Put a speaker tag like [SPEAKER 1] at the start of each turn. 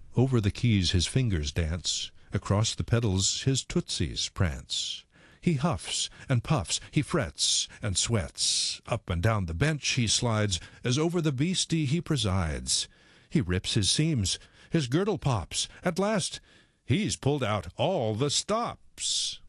[SPEAKER 1] Over the keys his fingers dance, across the pedals his tootsies prance. He huffs and puffs, he frets and sweats, up and down the bench he slides, as over the beastie he presides. He rips his seams, his girdle pops, at last he's pulled out all the stops.